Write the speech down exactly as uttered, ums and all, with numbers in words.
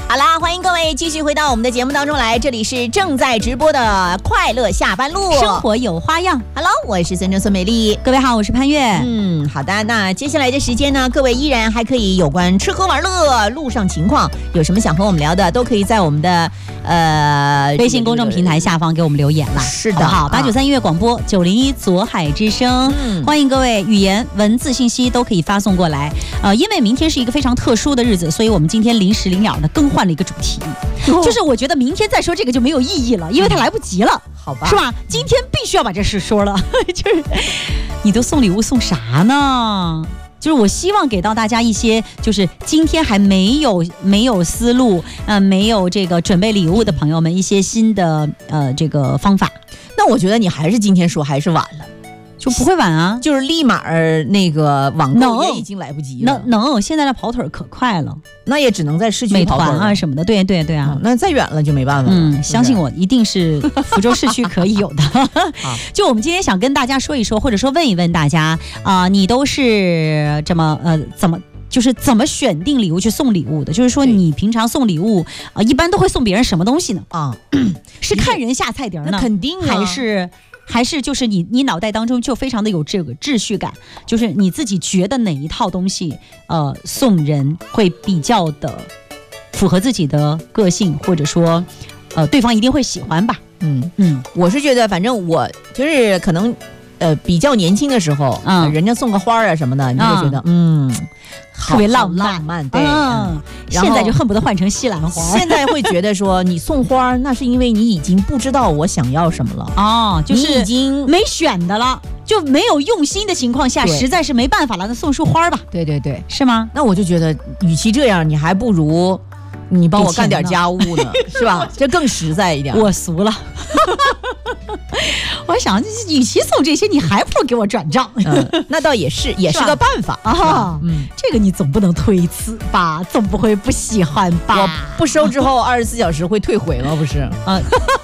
好啦，欢迎各位继续回到我们的节目当中来，这里是正在直播的快乐下班路， 生活有花样。 Hello， 我是孙正孙美丽， 各位好，我是潘越。 嗯，好的，那接下来的时间呢，各位依然还可以有关吃喝玩乐路上情况，有什么想和我们聊的，都可以在我们的呃微信公众平台下方给我们留言啦。 是的， 好，八九三音乐广播九零一左海之声、嗯，欢迎各位语言文字信息都可以发送过来。呃，因为明天是一个非常特殊的日子，所以我们今天临时临了的更换了一个主题，哦、就是我觉得明天再说这个就没有意义了，因为它来不及了，嗯、 好吧？ 是吧？今天必须要把这事说了，就是你都送礼物送啥呢？就是我希望给到大家一些，就是今天还没有没有思路，呃，没有这个准备礼物的朋友们一些新的呃这个方法。 那我觉得你还是今天说还是晚了。 就不会晚啊， 就是立马那个网购也已经来不及了。 能能，现在的跑腿可快了， 那也只能在市区美团啊什么的。对对对啊、嗯， 那再远了就没办法了。 嗯，相信我，一定是福州市区可以有的。就我们今天想跟大家说一说，或者说问一问大家啊、呃，你都是这么呃怎么？就是怎么选定礼物去送礼物的？就是说你平常送礼物啊、呃，一般都会送别人什么东西呢？啊，是看人下菜碟呢？ 那肯定啊， 还是？还是就是你你脑袋当中就非常的有这个秩序感，就是你自己觉得哪一套东西呃送人会比较的符合自己的个性，或者说呃对方一定会喜欢吧。 嗯嗯，我是觉得反正我就是可能呃比较年轻的时候，嗯、呃，人家送个花啊什么的，你就会觉得嗯。嗯特别浪漫， 浪漫对、 嗯，现在就恨不得换成西兰花。 现在会觉得说，你送花，那是因为你已经不知道我想要什么了哦，就是你已经没选的了，就没有用心的情况下，实在是没办法了，那送束花吧。 对对对， 是吗？ 那我就觉得，与其这样，你还不如你帮我干点家务呢，是吧？这更实在一点。 我俗了。我想，与其送这些，你还不如给我转账。 嗯，那倒也是，也是个办法啊。嗯，这个你总不能推辞吧？总不会不喜欢吧？ 我不收之后二十四小时会退回吗？不是？啊，